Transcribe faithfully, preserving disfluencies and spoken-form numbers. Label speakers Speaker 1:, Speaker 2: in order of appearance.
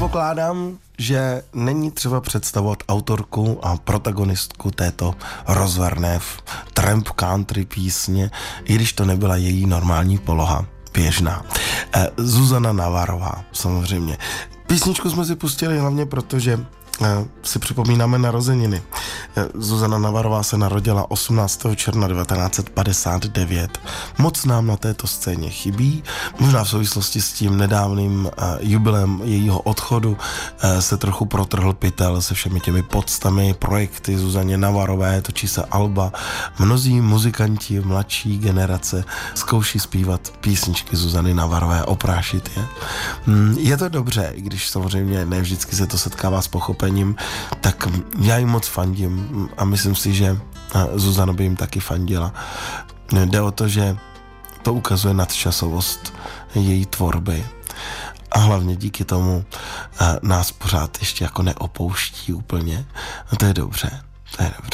Speaker 1: Pokládám, že není třeba představovat autorku a protagonistku této rozverné tramp country písně, i když to nebyla její normální poloha, běžná. Eh, Zuzana Navarová, samozřejmě. Písničku jsme si pustili hlavně proto, že si připomínáme narozeniny. Zuzana Navarová se narodila osmnáctého června devatenáct set padesát devět. Moc nám na této scéně chybí. Možná v souvislosti s tím nedávným uh, jubilem jejího odchodu uh, se trochu protrhl pytel se všemi těmi podstami, projekty Zuzaně Navarové, točí se alba. Mnozí muzikanti mladší generace zkouší zpívat písničky Zuzany Navarové, oprášit je. Mm, je to dobře, i když samozřejmě ne vždycky se to setkává s pochopením, tak já jim moc fandím a myslím si, že Zuzana by jim taky fandila. Jde o to, že to ukazuje nadčasovost její tvorby a hlavně díky tomu nás pořád ještě jako neopouští úplně. No to je dobře, to je dobře.